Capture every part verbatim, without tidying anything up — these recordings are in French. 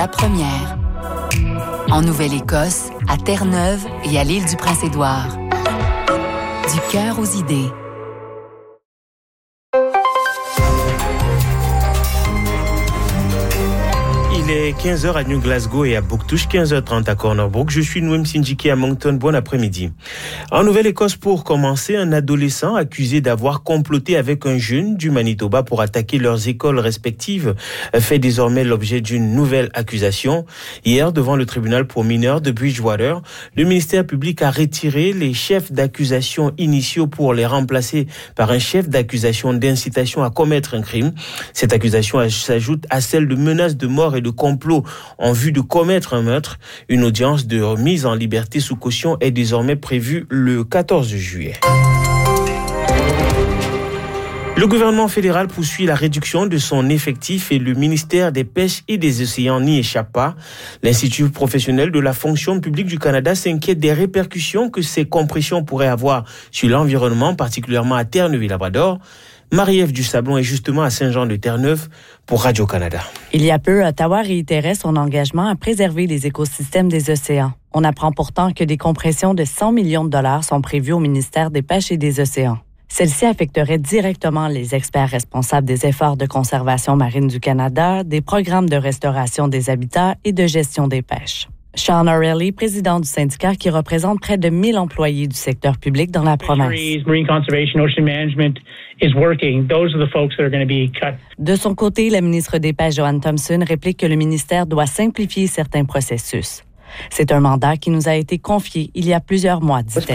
La première. En Nouvelle-Écosse, à Terre-Neuve et à l'île du Prince-Édouard. Du cœur aux idées. Il est quinze heures à New Glasgow et à Bouctouche, quinze heures trente à Corner Brook. Je suis Nouem Sindjiki à Moncton. Bon après-midi. En Nouvelle-Écosse, pour commencer, un adolescent accusé d'avoir comploté avec un jeune du Manitoba pour attaquer leurs écoles respectives fait désormais l'objet d'une nouvelle accusation. Hier, devant le tribunal pour mineurs de Bridgewater, le ministère public a retiré les chefs d'accusation initiaux pour les remplacer par un chef d'accusation d'incitation à commettre un crime. Cette accusation s'ajoute à celle de menaces de mort et de complot en vue de commettre un meurtre. Une audience de remise en liberté sous caution est désormais prévue le quatorze juillet. Le gouvernement fédéral poursuit la réduction de son effectif et le ministère des Pêches et des Océans n'y échappe pas. L'Institut professionnel de la fonction publique du Canada s'inquiète des répercussions que ces compressions pourraient avoir sur l'environnement, particulièrement à Terre-Neuve-et-Labrador. Marie-Ève Dusablon est justement à Saint-Jean-de-Terre-Neuve pour Radio-Canada. Il y a peu, Ottawa réitérait son engagement à préserver les écosystèmes des océans. On apprend pourtant que des compressions de cent millions de dollars sont prévues au ministère des Pêches et des Océans. Celles-ci affecteraient directement les experts responsables des efforts de conservation marine du Canada, des programmes de restauration des habitats et de gestion des pêches. Sean O'Reilly, président du syndicat qui représente près de mille employés du secteur public dans la province. De son côté, la ministre des Pêches, Joanne Thompson, réplique que le ministère doit simplifier certains processus. C'est un mandat qui nous a été confié il y a plusieurs mois, dit-elle.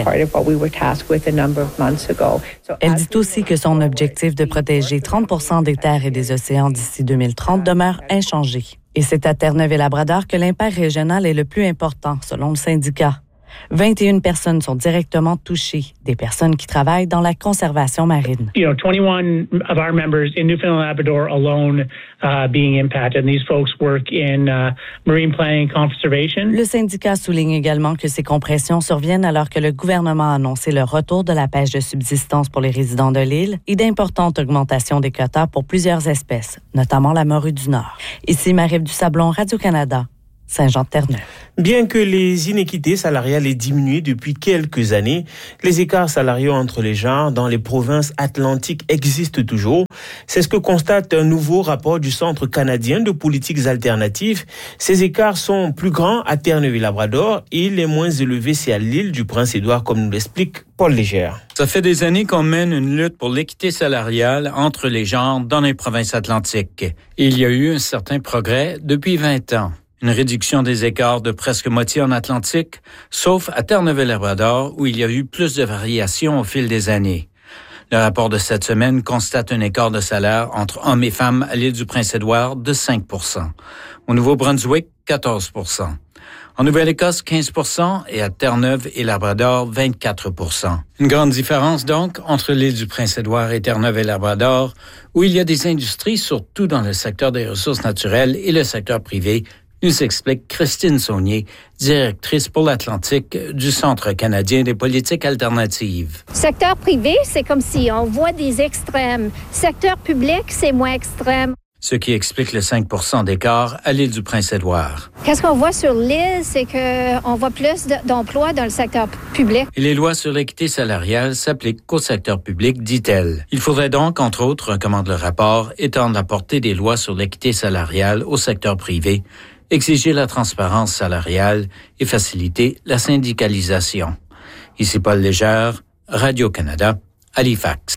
Elle dit aussi que son objectif de protéger trente pour cent des terres et des océans d'ici deux mille trente demeure inchangé. Et c'est à Terre-Neuve-et-Labrador que l'impact régional est le plus important, selon le syndicat. vingt et une personnes sont directement touchées, des personnes qui travaillent dans la conservation marine. You know, twenty-one of our members in Newfoundland and Labrador alone uh, being impacted. And these folks work in uh, marine planning and conservation. Le syndicat souligne également que ces compressions surviennent alors que le gouvernement a annoncé le retour de la pêche de subsistance pour les résidents de l'île et d'importantes augmentations des quotas pour plusieurs espèces, notamment la morue du Nord. Ici Marie-Ève Dusablon, Radio-Canada. Saint-Jean-de-Terre-Neuve. Bien que les inéquités salariales aient diminué depuis quelques années, les écarts salariaux entre les genres dans les provinces atlantiques existent toujours. C'est ce que constate un nouveau rapport du Centre canadien de politiques alternatives. Ces écarts sont plus grands à Terre-Neuve-et-Labrador et les moins élevés, c'est à l'île du Prince-Édouard, comme nous l'explique Paul Légère. Ça fait des années qu'on mène une lutte pour l'équité salariale entre les genres dans les provinces atlantiques. Et il y a eu un certain progrès depuis vingt ans. Une réduction des écarts de presque moitié en Atlantique, sauf à Terre-Neuve-et-Labrador, où il y a eu plus de variations au fil des années. Le rapport de cette semaine constate un écart de salaire entre hommes et femmes à l'île du Prince-Édouard de cinq pour cent. Au Nouveau-Brunswick, quatorze pour cent. En Nouvelle-Écosse, quinze pour cent et à Terre-Neuve et Labrador, vingt-quatre pour cent. Une grande différence donc entre l'île du Prince-Édouard et Terre-Neuve et Labrador, où il y a des industries, surtout dans le secteur des ressources naturelles et le secteur privé, nous explique Christine Saunier, directrice pour l'Atlantique du Centre canadien des politiques alternatives. Secteur privé, c'est comme si on voit des extrêmes. Secteur public, c'est moins extrême. Ce qui explique le cinq pour cent d'écart à l'île du Prince-Édouard. Qu'est-ce qu'on voit sur l'île, c'est qu'on voit plus d'emplois dans le secteur public. Et les lois sur l'équité salariale s'appliquent qu'au secteur public, dit-elle. Il faudrait donc, entre autres, recommande le rapport, étendre la portée des lois sur l'équité salariale au secteur privé, exiger la transparence salariale et faciliter la syndicalisation. Ici Paul Légère, Radio-Canada, Halifax.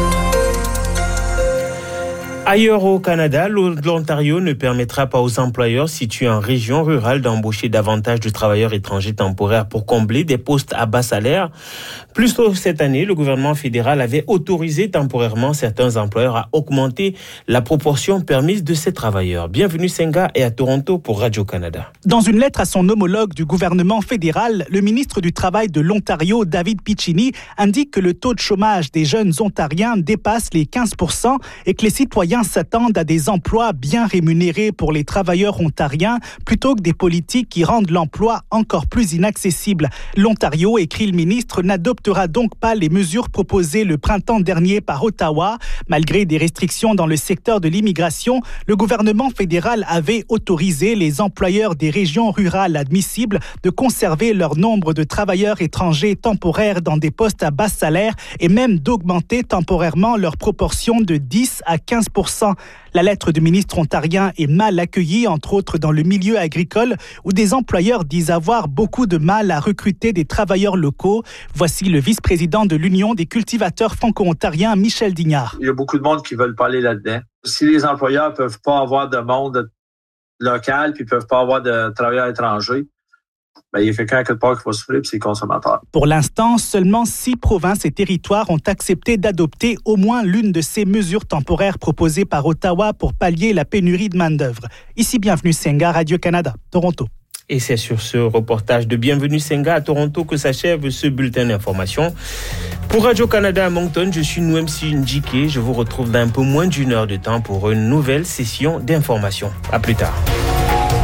Ailleurs au Canada, l'Ontario ne permettra pas aux employeurs situés en région rurale d'embaucher davantage de travailleurs étrangers temporaires pour combler des postes à bas salaire. Plus tôt cette année, le gouvernement fédéral avait autorisé temporairement certains employeurs à augmenter la proportion permise de ces travailleurs. Bienvenue Senga et à Toronto pour Radio-Canada. Dans une lettre à son homologue du gouvernement fédéral, le ministre du Travail de l'Ontario, David Piccini, indique que le taux de chômage des jeunes ontariens dépasse les quinze pour cent et que les citoyens Ontariens s'attendent à des emplois bien rémunérés pour les travailleurs ontariens plutôt que des politiques qui rendent l'emploi encore plus inaccessible. L'Ontario, écrit le ministre, n'adoptera donc pas les mesures proposées le printemps dernier par Ottawa. Malgré des restrictions dans le secteur de l'immigration, le gouvernement fédéral avait autorisé les employeurs des régions rurales admissibles de conserver leur nombre de travailleurs étrangers temporaires dans des postes à bas salaire et même d'augmenter temporairement leur proportion de dix à quinze pour cent. La lettre du ministre ontarien est mal accueillie, entre autres dans le milieu agricole, où des employeurs disent avoir beaucoup de mal à recruter des travailleurs locaux. Voici le vice-président de l'Union des cultivateurs franco-ontariens, Michel Dignard. Il y a beaucoup de monde qui veulent parler là-dedans. Si les employeurs ne peuvent pas avoir de monde local puis ne peuvent pas avoir de travailleurs étrangers, ben, il y a quelqu'un quelque part qui va souffrir, puis c'est les consommateurs. Pour l'instant, seulement six provinces et territoires ont accepté d'adopter au moins l'une de ces mesures temporaires proposées par Ottawa pour pallier la pénurie de main-d'œuvre. Ici, Bienvenue Senga, Radio-Canada, Toronto. Et c'est sur ce reportage de Bienvenue Senga à Toronto que s'achève ce bulletin d'information. Pour Radio-Canada à Moncton, je suis Nwemsi Njike. Je vous retrouve dans un peu moins d'une heure de temps pour une nouvelle session d'information. À plus tard.